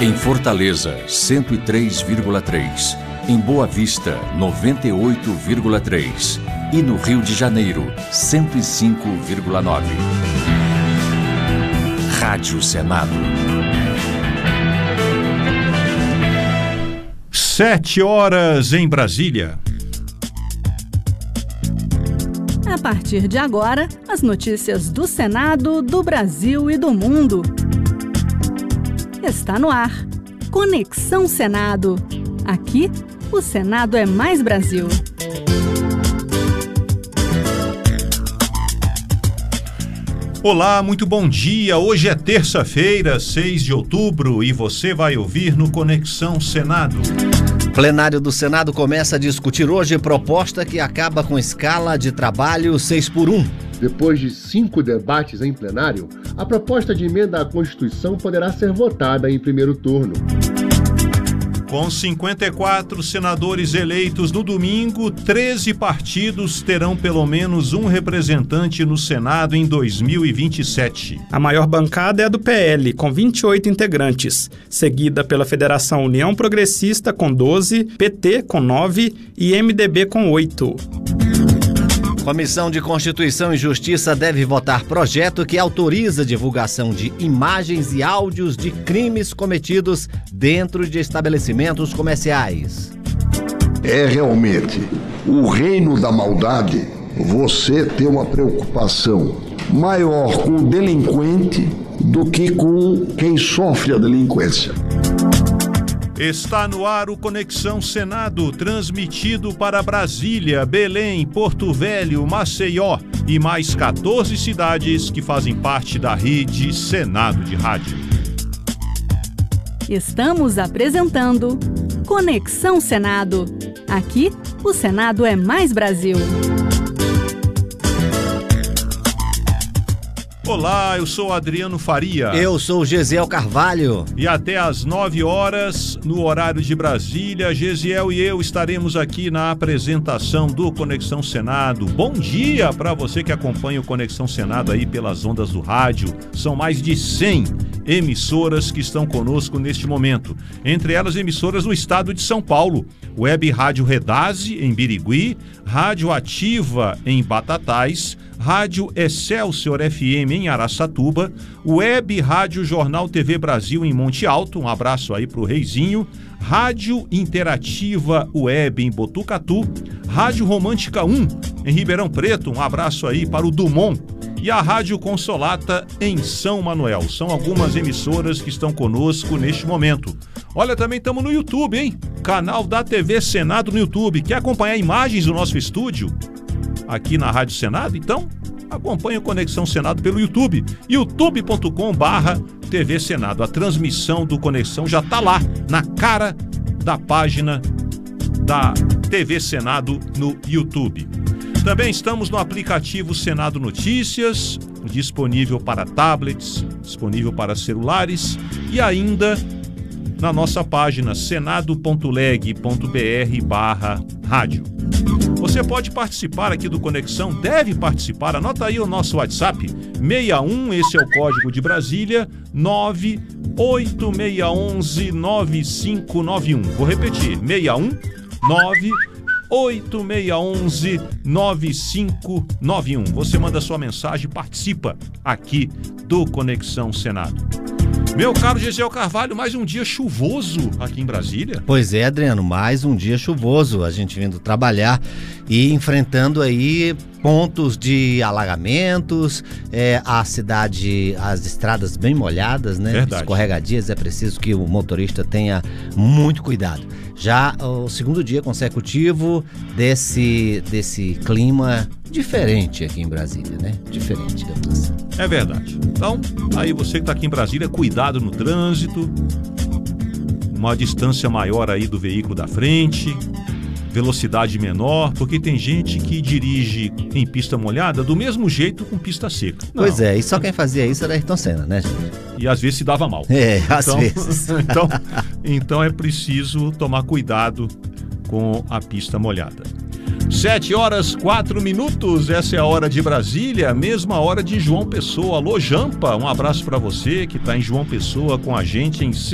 Em Fortaleza, 103,3. Em Boa Vista, 98,3. E no Rio de Janeiro, 105,9. Rádio Senado. 7h em Brasília. A partir de agora, as notícias do Senado, do Brasil e do mundo. Está no ar. Conexão Senado. Aqui, o Senado é mais Brasil. Olá, muito bom dia. Hoje é terça-feira, 6 de outubro, e você vai ouvir no Conexão Senado. Plenário do Senado começa a discutir hoje proposta que acaba com escala de trabalho 6x1. Depois de 5 debates em plenário, a proposta de emenda à Constituição poderá ser votada em primeiro turno. Com 54 senadores eleitos no domingo, 13 partidos terão pelo menos um representante no Senado em 2027. A maior bancada é a do PL, com 28 integrantes, seguida pela Federação União Progressista, com 12, PT, com 9 e MDB, com 8. Comissão de Constituição e Justiça deve votar projeto que autoriza a divulgação de imagens e áudios de crimes cometidos dentro de estabelecimentos comerciais. É realmente o reino da maldade você ter uma preocupação maior com o delinquente do que com quem sofre a delinquência. Está no ar o Conexão Senado, transmitido para Brasília, Belém, Porto Velho, Maceió e mais 14 cidades que fazem parte da rede Senado de Rádio. Estamos apresentando Conexão Senado. Aqui, o Senado é mais Brasil. Olá, eu sou Adriano Faria. Eu sou Gesiel Carvalho. E até às 9 horas, no horário de Brasília, Gesiel e eu estaremos aqui na apresentação do Conexão Senado. Bom dia para você que acompanha o Conexão Senado aí pelas ondas do rádio. São mais de 100 emissoras que estão conosco neste momento. Entre elas, emissoras no estado de São Paulo. Web Rádio Redase, em Birigui, Rádio Ativa, em Batatais, Rádio Excelsior FM em Araçatuba, Web Rádio Jornal TV Brasil em Monte Alto, um abraço aí pro Reizinho, Rádio Interativa Web em Botucatu, Rádio Romântica 1 em Ribeirão Preto, um abraço aí para o Dumont, e a Rádio Consolata em São Manuel. São algumas emissoras que estão conosco neste momento. Olha, também estamos no YouTube, hein? Canal da TV Senado no YouTube. Quer acompanhar imagens do nosso estúdio aqui na Rádio Senado? Então, acompanhe o Conexão Senado pelo YouTube, youtube.com/TV Senado. A transmissão do Conexão já está lá, na cara da página da TV Senado no YouTube. Também estamos no aplicativo Senado Notícias, disponível para tablets, disponível para celulares e ainda na nossa página senado.leg.br/rádio. Você pode participar aqui do Conexão, deve participar, anota aí o nosso WhatsApp, 61, esse é o código de Brasília, 98611-9591. Vou repetir, 61 98611-9591. Você manda sua mensagem e participa aqui do Conexão Senado. Meu caro Gesiel Carvalho, mais um dia chuvoso aqui em Brasília. Pois é, Adriano, mais um dia chuvoso, a gente vindo trabalhar e enfrentando aí pontos de alagamentos, a cidade, as estradas bem molhadas, né? Verdade. Escorregadias, é preciso que o motorista tenha muito cuidado. Já o segundo dia consecutivo desse clima diferente aqui em Brasília, né? Diferente, digamos assim. É verdade. Então, aí você que está aqui em Brasília, cuidado no trânsito, uma distância maior aí do veículo da frente, velocidade menor, porque tem gente que dirige em pista molhada do mesmo jeito com pista seca. Não. Pois é, e só quem fazia isso era Ayrton Senna, né, gente? E às vezes se dava mal. Às vezes. Então é preciso tomar cuidado com a pista molhada. 7h04, essa é a hora de Brasília, mesma hora de João Pessoa. Alô, Jampa, um abraço para você que está em João Pessoa com a gente em